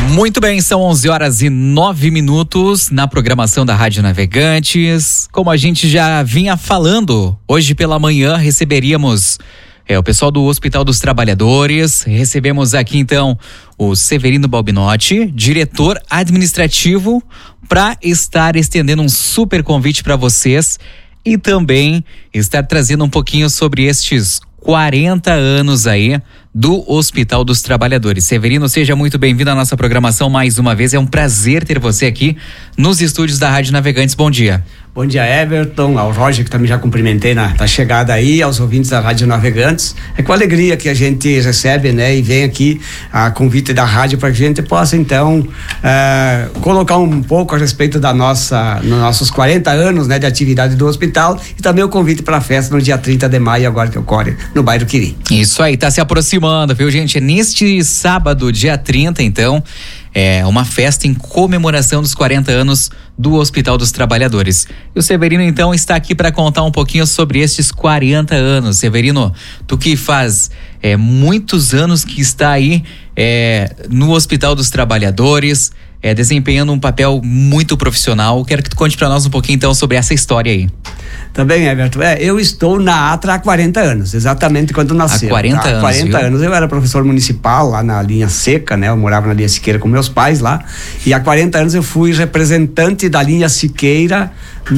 Muito bem, são 11h09 na programação da Rádio Navegantes. Como a gente já vinha falando, hoje pela manhã receberíamos o pessoal do Hospital dos Trabalhadores. Recebemos aqui então o Severino Balbinotti, diretor administrativo, para estar estendendo um super convite para vocês e também estar trazendo um pouquinho sobre estes 40 anos aí do Hospital dos Trabalhadores. Severino, seja muito bem-vindo à nossa programação mais uma vez. É um prazer ter você aqui nos estúdios da Rádio Navegantes. Bom dia. Bom dia, Everton, ao Roger, que também já cumprimentei na chegada aí, aos ouvintes da Rádio Navegantes. É com alegria que a gente recebe, né, e vem aqui a convite da rádio para que a gente possa, então, colocar um pouco a respeito nos nossos 40 anos, né, de atividade do hospital, e também o convite para a festa no dia 30 de maio, agora que ocorre no bairro Quiri. Isso aí, tá se aproximando, viu, gente? É neste sábado, dia 30, então, uma festa em comemoração dos 40 anos do Hospital dos Trabalhadores. E o Severino, então, está aqui para contar um pouquinho sobre estes 40 anos. Severino, tu que faz muitos anos que está aí no Hospital dos Trabalhadores, desempenhando um papel muito profissional. Quero que tu conte para nós um pouquinho, então, sobre essa história aí. Também, Everton, eu estou na Atra há 40 anos, exatamente quando nasci. Há 40 anos, 40 anos. Eu era professor municipal lá na linha Seca, né? Eu morava na linha Siqueira com meus pais lá, e há 40 anos eu fui representante da linha Siqueira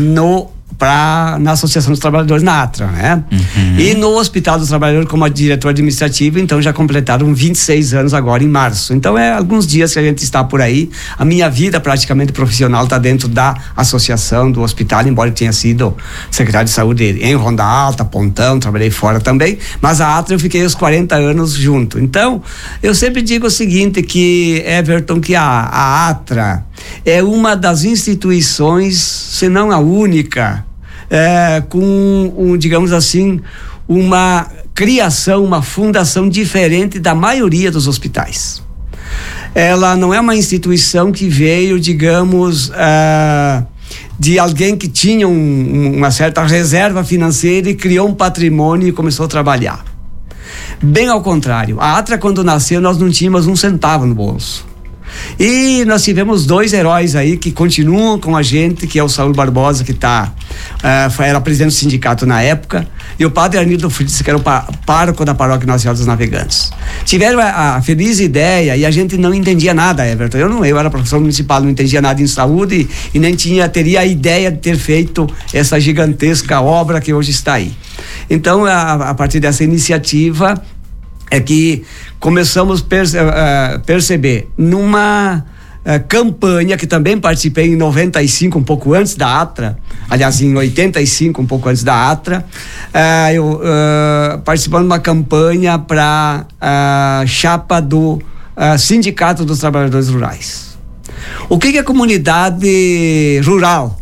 na Associação dos Trabalhadores, na Atra, né? Uhum. E no Hospital dos Trabalhadores como diretor administrativo, então já completaram 26 anos agora em março. Então alguns dias que a gente está por aí. A minha vida praticamente profissional está dentro da associação do hospital, embora eu tenha sido secretário de saúde em Ronda Alta, Pontão, trabalhei fora também, mas a Atra eu fiquei os 40 anos junto. Então, eu sempre digo o seguinte, que, Everton, que a Atra é uma das instituições, se não a única, com digamos assim, uma criação, uma fundação diferente da maioria dos hospitais. Ela não é uma instituição que veio, digamos, de alguém que tinha uma certa reserva financeira e criou um patrimônio e começou a trabalhar. Bem ao contrário, a Atra, quando nasceu, nós não tínhamos um centavo no bolso. E nós tivemos dois heróis aí que continuam com a gente, que é o Saúl Barbosa, que era presidente do sindicato na época, e o padre Arnildo Fritz, que era o pároco da paróquia Nossa Senhora dos Navegantes. Tiveram a feliz ideia, e a gente não entendia nada, Everton. Eu era professor municipal, não entendia nada em saúde e nem teria a ideia de ter feito essa gigantesca obra que hoje está aí. Então, a partir dessa iniciativa, que começamos a perceber numa campanha que também participei em 95, um pouco antes da Atra, aliás em 85, um pouco antes da Atra, participando de uma campanha para a chapa do Sindicato dos Trabalhadores Rurais. O que a comunidade rural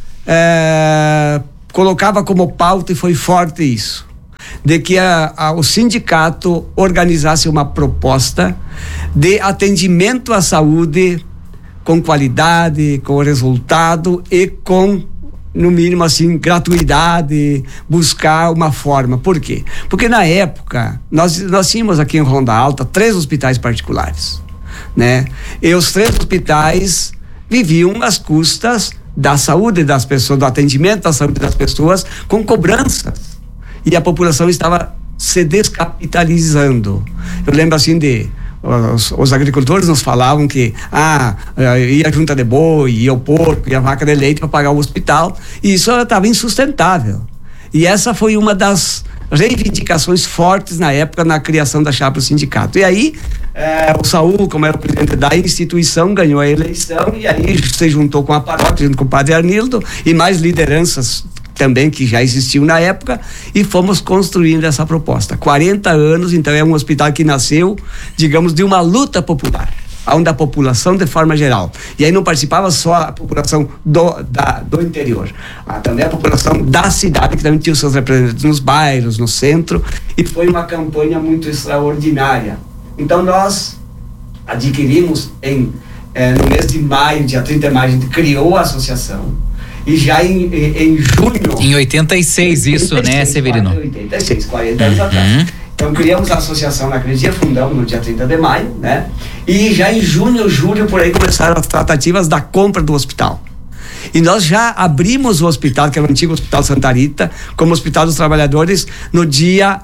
colocava como pauta, e foi forte isso, de que o sindicato organizasse uma proposta de atendimento à saúde com qualidade, com resultado e com, no mínimo assim, gratuidade, buscar uma forma. Por quê? Porque na época nós tínhamos aqui em Ronda Alta 3 hospitais particulares, né? E os 3 hospitais viviam às custas da saúde das pessoas, do atendimento à saúde das pessoas, com cobranças. E a população estava se descapitalizando. Eu lembro assim os agricultores nos falavam que ia a junta de boi, ia o porco, ia a vaca de leite para pagar o hospital, e isso estava insustentável. E essa foi uma das reivindicações fortes na época, na criação da chapa do sindicato. E aí o Saúl, como era o presidente da instituição, ganhou a eleição, e aí se juntou com a paróquia, junto com o padre Arnildo e mais lideranças também que já existiam na época, e fomos construindo essa proposta. 40 anos, então é um hospital que nasceu, digamos, de uma luta popular, onde a população, de forma geral, e aí não participava só a população do interior, também a população da cidade, que também tinha os seus representantes nos bairros, no centro, e foi uma campanha muito extraordinária. Então nós adquirimos no mês de maio, dia 30 de maio, a gente criou a associação. E já em junho... Em 86 isso, 86, né, Severino? 86, 40 anos atrás. Então criamos a associação naquele dia, fundamos no dia 30 de maio, né? E já em junho, julho, por aí começaram as tratativas da compra do hospital. E nós já abrimos o hospital, que era o antigo Hospital Santa Rita, como Hospital dos Trabalhadores, no dia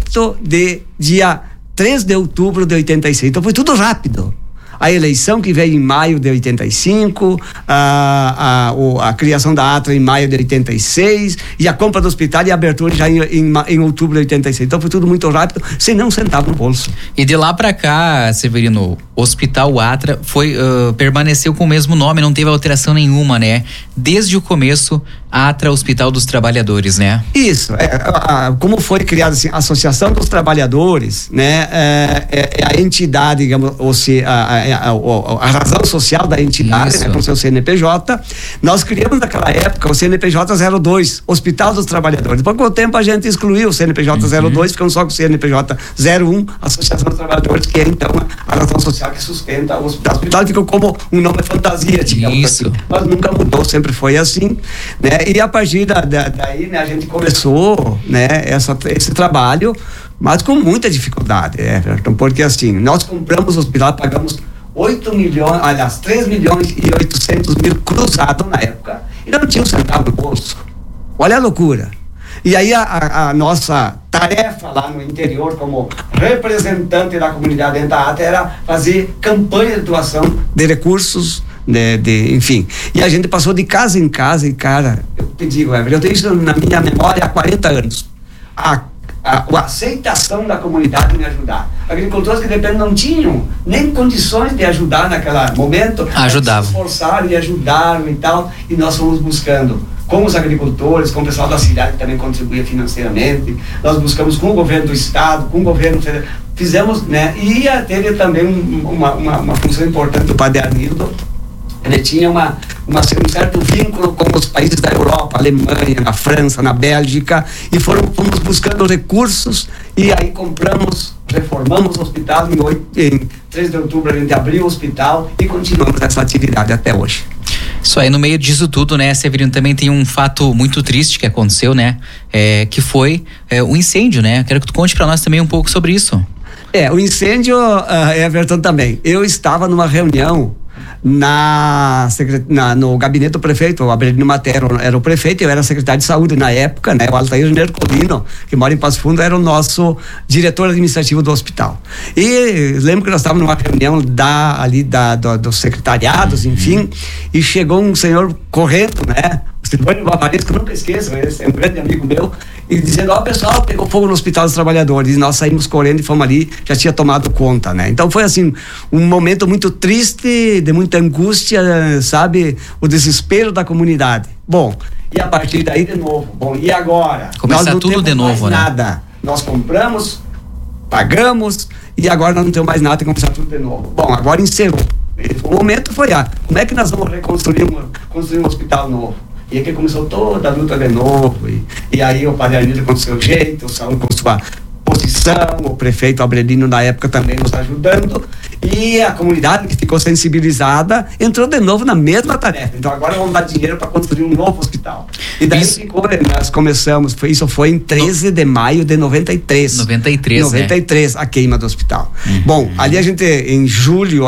3 de outubro de 86. Então foi tudo rápido. A eleição que veio em maio de 85, a criação da Atra em maio de 86, e a compra do hospital e a abertura já em outubro de 86. Então foi tudo muito rápido, sem nem um centavo no bolso. E de lá pra cá, Severino, Hospital Atra permaneceu com o mesmo nome, não teve alteração nenhuma, né? Desde o começo, Atra Hospital dos Trabalhadores, né? Isso, como foi criada assim, a Associação dos Trabalhadores, né? É a entidade, digamos, ou seja, a razão social da entidade, né, com o seu CNPJ. Nós criamos naquela época o CNPJ 02, Hospital dos Trabalhadores. Depois, com o tempo, a gente excluiu o CNPJ 02, ficamos só com o CNPJ 01, Associação dos Trabalhadores, que é então a razão social que sustenta o hospital. O hospital ficou como um nome fantasia, digamos assim. Mas nunca mudou, sempre foi assim, né? E a partir daí, né, a gente começou, né, esse trabalho, mas com muita dificuldade, Everton, porque assim, nós compramos o hospital, pagamos 3 milhões e 800 mil cruzado na época, e não tinha um centavo no bolso. Olha a loucura. E aí a nossa tarefa lá no interior, como representante da comunidade dentro da ATA, era fazer campanha de doação de recursos, enfim. E a gente passou de casa em casa, e cara, eu te digo, Everton, eu tenho isso na minha memória há 40 anos. A aceitação da comunidade em ajudar. Agricultores que de repente não tinham nem condições de ajudar naquele momento, ajudavam, se esforçaram e ajudaram e tal, e nós fomos buscando com os agricultores, com o pessoal da cidade que também contribuía financeiramente, nós buscamos com o governo do estado, com o governo federal, fizemos, né, e teve também uma função importante do Padre Arnildo. Ele tinha um certo vínculo com os países da Europa, Alemanha, na França, na Bélgica, e fomos buscando recursos, e aí reformamos o hospital. Em 3 de outubro a gente abriu o hospital e continuamos essa atividade até hoje. Isso aí, no meio disso tudo, né, Severino, também tem um fato muito triste que aconteceu, né, que foi o incêndio, né? Quero que tu conte para nós também um pouco sobre isso. O incêndio, Everton, também. Eu estava numa reunião no gabinete do prefeito, o Abrelino Matero era o prefeito, eu era secretário de saúde na época, né? O Altair Nercolino, que mora em Passo Fundo, era o nosso diretor administrativo do hospital. E lembro que nós estávamos numa reunião dos secretariados, enfim, e chegou um senhor correndo, né? O Silvânio Bavaresco, que eu nunca esqueço, esse é um grande amigo meu, e dizendo, pessoal, pegou fogo no Hospital dos Trabalhadores, e nós saímos correndo e fomos ali, já tinha tomado conta, né? Então foi assim, um momento muito triste, de muita angústia, sabe? O desespero da comunidade. Bom, e a partir daí de novo, e agora? Começa tudo de novo, né? Nada. Nós compramos, pagamos, e agora nós não temos mais nada, tem que começar tudo de novo. Bom, agora encerrou. O momento foi, como é que nós vamos construir um hospital novo? E aqui começou toda a luta de novo, e aí o Padre Arnildo com o seu jeito, o Saúl com sua posição, o prefeito Abrelino na época também nos ajudando, e a comunidade que ficou sensibilizada entrou de novo na mesma tarefa. Então agora vamos dar dinheiro para construir um novo hospital. E daí nós começamos, isso foi em 13 de maio de 93. 93, a queima do hospital. Bom, ali em junho,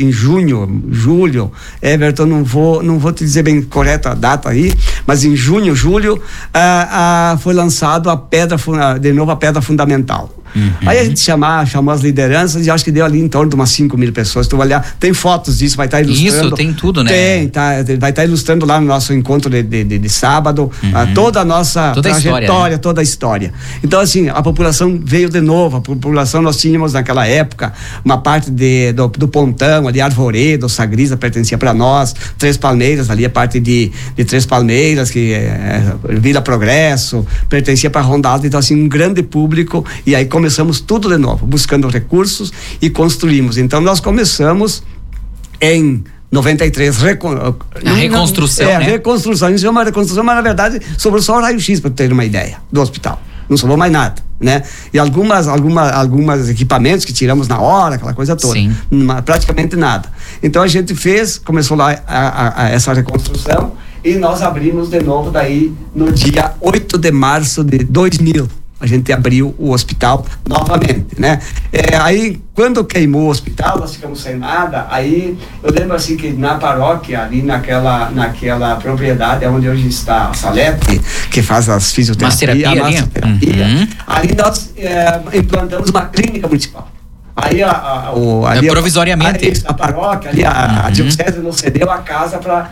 Everton, não vou te dizer bem correta a data aí, mas em julho, foi lançado a pedra fundamental. Aí a gente chamou as lideranças, e acho que deu ali em torno de umas 5 mil pessoas. Tu olhar, tem fotos disso, vai estar ilustrando. Isso, tem tudo, né? Vai estar ilustrando lá no nosso encontro de sábado, toda a nossa trajetória, toda a história. Então, assim, a população veio de novo. A população, nós tínhamos naquela época uma parte do Pontão, ali, Arvoredo, Sagrisa pertencia para nós, Três Palmeiras, ali a parte de Três Palmeiras, que Vila Progresso, pertencia para Rondado. Então, assim, um grande público, e aí começamos tudo de novo, buscando recursos e construímos. Então nós começamos em 93 a reconstrução, né? Reconstrução. Isso é uma reconstrução, mas na verdade sobrou só o raio-x, para ter uma ideia, do hospital. Não sobrou mais nada, né? E algumas equipamentos que tiramos na hora, aquela coisa toda. Sim. Praticamente nada. Então a gente começou lá essa reconstrução, e nós abrimos de novo daí no dia 8 de março de 2000. a gente abriu o hospital novamente, né? Aí, quando queimou o hospital, nós ficamos sem nada. Aí, eu lembro assim que na paróquia, ali naquela propriedade onde hoje está a Salete, que faz as fisioterapias, a massoterapia, ali nós implantamos uma clínica municipal. Aí provisoriamente a paróquia, ali a diocese nos cedeu a casa para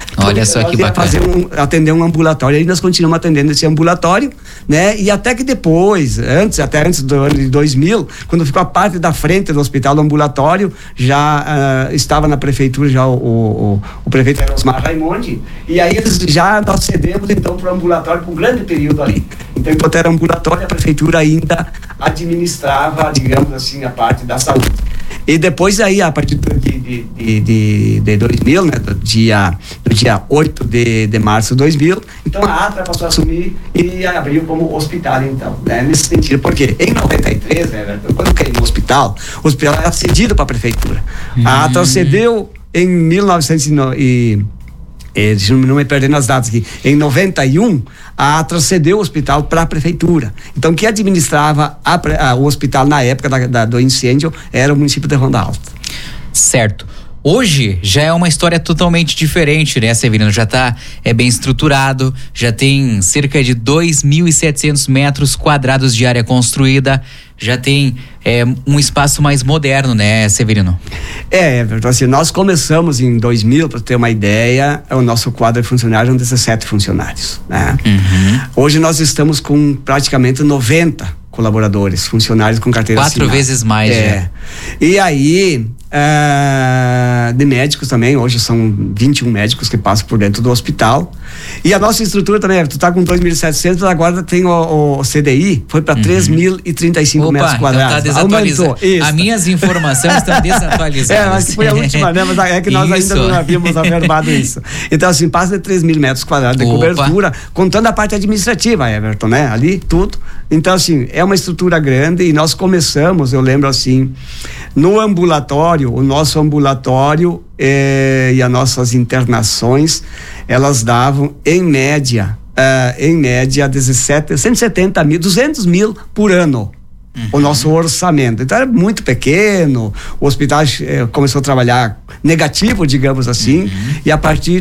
atender um ambulatório. Aí nós continuamos atendendo esse ambulatório, né? E até que depois, antes do ano de 2000, quando ficou a parte da frente do hospital ambulatório, já estava na prefeitura já o prefeito era Osmar Raimondi, e aí nós cedemos então para o ambulatório por um grande período ali. Então, enquanto era ambulatório, a prefeitura ainda administrava, digamos assim, a parte da saúde. E depois aí, a partir de 2000, né, do dia 8 de março de 2000, então a Atra passou a assumir e abriu como hospital, então, né, nesse sentido, porque em 93, quando caiu o hospital era cedido para a prefeitura. A Atra cedeu em 1990, não me perdendo as datas aqui, em 91, a Atra cedeu o hospital para a prefeitura. Então, quem administrava o hospital na época do incêndio era o município de Ronda Alta. Certo. Hoje já é uma história totalmente diferente, né, Severino? Já está bem estruturado, já tem cerca de 2.700 metros quadrados de área construída, já tem um espaço mais moderno, né, Severino? Everton, assim, nós começamos em 2000, para ter uma ideia, o nosso quadro de funcionários são 17 funcionários, né? Hoje nós estamos com praticamente 90 colaboradores, funcionários com carteira assinada. 4 vezes mais, né? E aí, de médicos também, hoje são 21 médicos que passam por dentro do hospital. E a nossa estrutura também, tu tá com 2.700, agora tem o CDI, foi para 3.035 metros quadrados. Então tá aumentou. As minhas informações estão desatualizadas. Acho que foi a última, né? Mas é que nós ainda não havíamos averbado isso. Então, assim, passa de 3.000 metros quadrados de cobertura, contando a parte administrativa, Everton, né? Ali, tudo. Então, assim, é uma estrutura grande e nós começamos, eu lembro assim, no ambulatório, o nosso ambulatório e as nossas internações, elas davam, em média, 170 mil, 200 mil por ano. O nosso orçamento. Então era muito pequeno, o hospital começou a trabalhar negativo, digamos assim, e a partir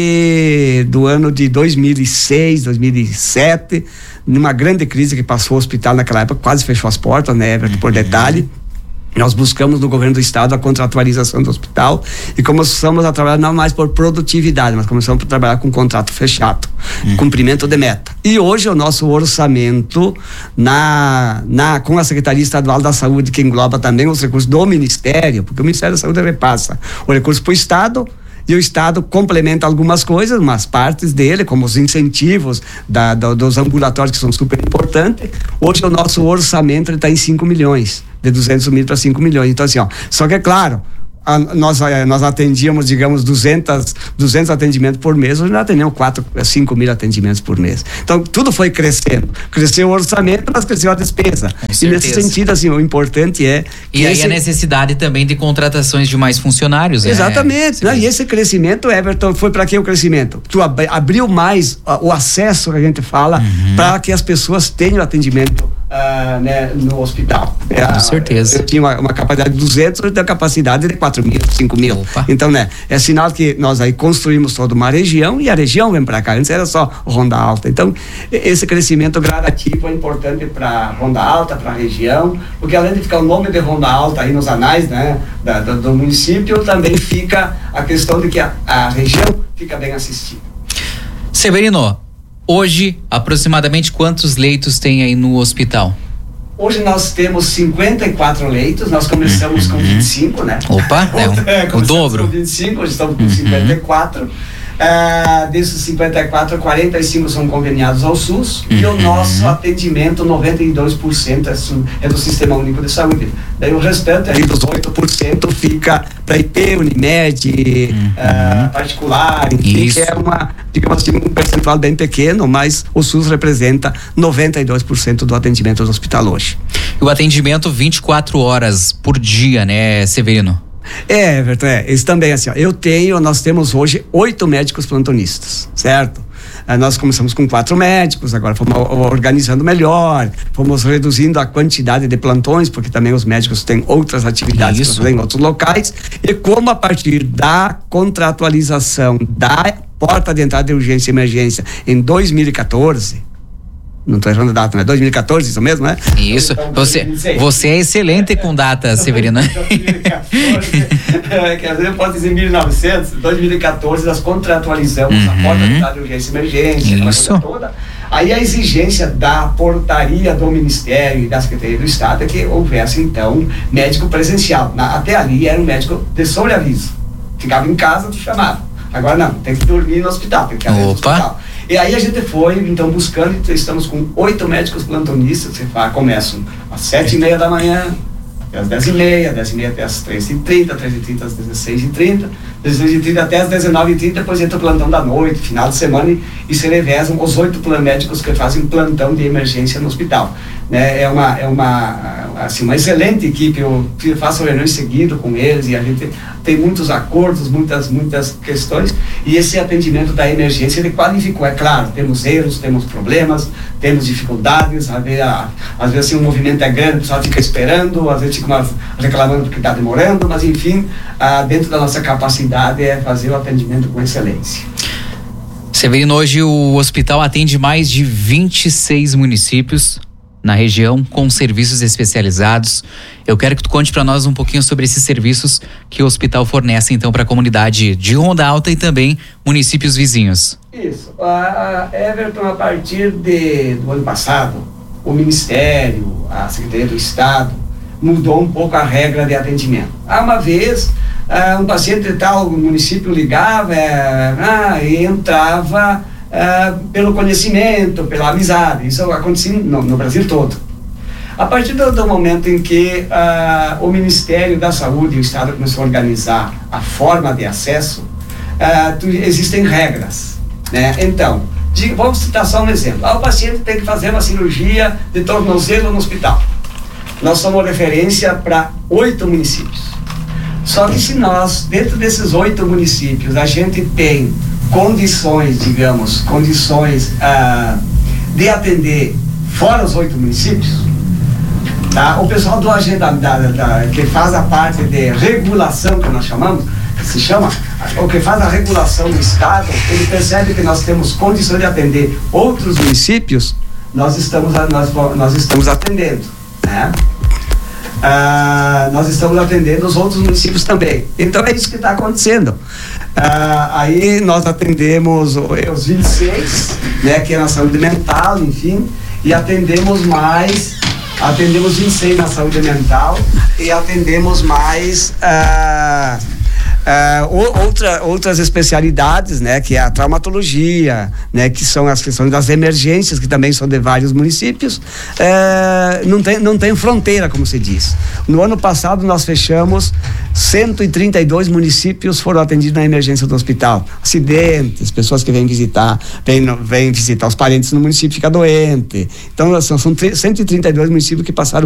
do ano de 2006, 2007, numa grande crise que passou o hospital naquela época, quase fechou as portas, né, Everton, por detalhe. Nós buscamos no governo do estado a contratualização do hospital e começamos a trabalhar não mais por produtividade, mas começamos a trabalhar com contrato fechado, cumprimento de meta. E hoje o nosso orçamento com a Secretaria Estadual da Saúde, que engloba também os recursos do Ministério, porque o Ministério da Saúde repassa o recurso para o Estado, e o Estado complementa algumas coisas, umas partes dele, como os incentivos dos ambulatórios, que são super importantes. Hoje o nosso orçamento está em 5 milhões, de 200 mil para 5 milhões. Então, assim, só que é claro, nós atendíamos, digamos, 200 atendimentos por mês, hoje nós atendemos 5 mil atendimentos por mês. Então, tudo foi crescendo. Cresceu o orçamento, mas cresceu a despesa. E nesse sentido, assim, o importante é... E aí a necessidade também de contratações de mais funcionários. Exatamente. E esse crescimento, Everton, foi para que o crescimento? Tu abriu mais o acesso, que a gente fala, para que as pessoas tenham atendimento né, no hospital. Com certeza. Eu tinha uma capacidade de 200, eu tenho a capacidade de 4 mil, 5 mil. Então, né, é sinal que nós aí construímos toda uma região e a região vem para cá. Antes era só Ronda Alta. Então, esse crescimento gradativo é importante para Ronda Alta, para a região, porque além de ficar o nome de Ronda Alta aí nos anais, né, do município, também fica a questão de que a região fica bem assistida. Severino, hoje, aproximadamente quantos leitos tem aí no hospital? Hoje nós temos 54 leitos, nós começamos com 25, né? Opa, o dobro. Com 25, hoje estamos com 54. Desses 54, 45 são conveniados ao SUS e o nosso atendimento, 92% é do Sistema Único de Saúde. Daí o restante, aí dos 8%, fica para IP, Unimed, particular, enfim, que é digamos assim, um percentual bem pequeno, mas o SUS representa 92% do atendimento do hospital hoje. E o atendimento 24 horas por dia, né, Severino? Everton, isso também assim, nós temos hoje 8 médicos plantonistas, certo? nós começamos com 4 médicos, agora fomos organizando melhor, fomos reduzindo a quantidade de plantões, porque também os médicos têm outras atividades em outros locais, e como a partir da contratualização da porta de entrada de urgência e emergência em 2014, não estou errando a data, né? 2014, isso mesmo, né? Isso. Então, você é excelente com data, Severino. 2014, quer dizer, eu posso dizer 1900, 2014, nós contratualizamos a porta de entrada de urgência e emergência, isso. Toda. Aí a exigência da portaria do Ministério e da Secretaria do Estado é que houvesse, então, médico presencial. Até ali era um médico de sobreaviso. Ficava em casa, te chamava. Agora não, tem que dormir no hospital, tem que ficar dentro do hospital. E aí a gente foi, então, buscando, então, estamos com 8 médicos plantonistas, começam às 7h30 da manhã, até às 10h30, 10h30 até às 13h30, 13h30 às 16h30, 16h30 até às 19h30, depois entra o plantão da noite, final de semana, e se revezam os 8 médicos que fazem plantão de emergência no hospital. Né? É uma excelente equipe, eu faço reuniões seguidas com eles, e a gente tem muitos acordos, muitas questões, e esse atendimento da emergência ele qualificou. É claro, temos erros, temos problemas, temos dificuldades, às vezes assim, o movimento é grande, o pessoal fica esperando, às vezes fica reclamando porque está demorando, mas enfim, dentro da nossa capacidade é fazer o atendimento com excelência. Severino, hoje o hospital atende mais de 26 municípios na região com serviços especializados. Eu quero que tu conte para nós um pouquinho sobre esses serviços que o hospital fornece então para a comunidade de Ronda Alta e também municípios vizinhos. Isso. Everton, a partir do ano passado, o Ministério, a Secretaria do Estado mudou um pouco a regra de atendimento. Uma vez, um paciente de tal município ligava e entrava pelo conhecimento, pela amizade. Isso acontecia no Brasil todo. A partir do momento em que o Ministério da Saúde e o Estado começou a organizar a forma de acesso, existem regras, né? Então, vamos citar só um exemplo. O paciente tem que fazer uma cirurgia de tornozelo no hospital. Nós somos referência para 8 municípios. Só que se nós, dentro desses 8 municípios, a gente tem condições de atender fora os 8 municípios, tá? O pessoal do que faz a parte de regulação, que nós chamamos, o que faz a regulação do Estado, ele percebe que nós temos condições de atender outros municípios, nós estamos atendendo, né? Nós estamos atendendo os outros municípios também. Então é isso que está acontecendo. Aí nós atendemos os 26, né, que é na saúde mental, enfim, e atendemos 26 na saúde mental e atendemos mais outras especialidades, né, que é a traumatologia, né, que são as questões das emergências, que também são de vários municípios. Não tem fronteira, como se diz. No ano passado nós fechamos 132 municípios foram atendidos na emergência do hospital. Acidentes, pessoas que vêm visitar os parentes no município, fica doente. Então são 132 municípios que passaram